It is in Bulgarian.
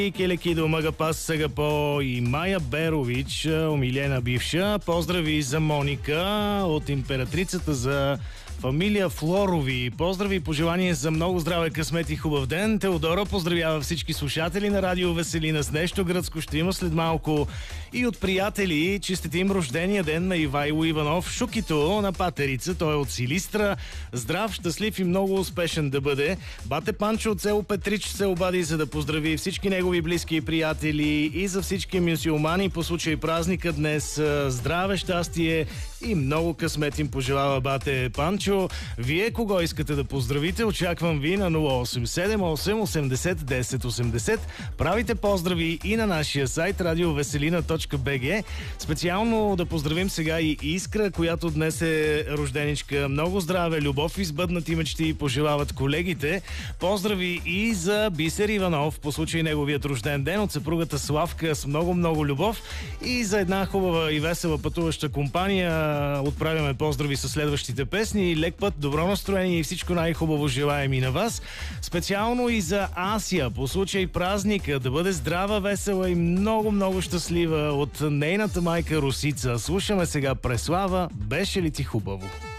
Келекидо Магапас Сагапо и Майя Берович, умилена бивша. Поздрави за Моника от императрицата, за фамилия Флорови. Поздрави и пожелание за много здраве, късмет и хубав ден. Теодора поздравява всички слушатели на Радио Веселина с нещо гръцко. Ще има след малко и от приятели. Честитим рождения ден на Ивайло Иванов Шукито на Патерица. Той е от Силистра. Здрав, щастлив и много успешен да бъде. Бате Панчо от село Петрич се обади, за да поздрави всички негови близки и приятели и за всички мюсюлмани по случай празника днес. Здраве, щастие и много късмет им пожелава бате Панчо. Вие кого искате да поздравите? Очаквам ви на 0878 80 10 80. Правите поздрави и на нашия сайт radioveselina.bg. Специално да поздравим сега и Искра, която днес е рожденичка. Много здраве, любов и сбъднати мечти пожелават колегите. Поздрави и за Бисер Иванов по случай неговият рожден ден от съпругата Славка с много любов. И за една хубава и весела пътуваща компания отправяме поздрави със следващите песни. Лек път, добро настроение и всичко най-хубаво желаем и на вас. Специално и за Асия по случай празника, да бъде здрава, весела и много щастлива от нейната майка Русица. Слушаме сега Преслава, беше ли ти хубаво?